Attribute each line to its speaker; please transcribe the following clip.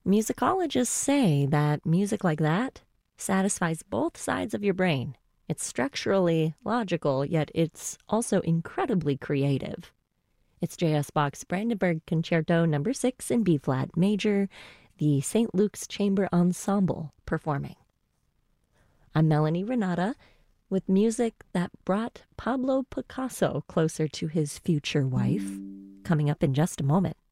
Speaker 1: Musicologists say that music like that satisfies both sides of your brain. It's structurally logical, yet it's also incredibly creative. It's J.S. Bach's Brandenburg Concerto No. 6 in B-flat major, the St. Luke's Chamber Ensemble performing. I'm Melanie Renata with music that brought Pablo Picasso closer to his future wife, coming up in just a moment.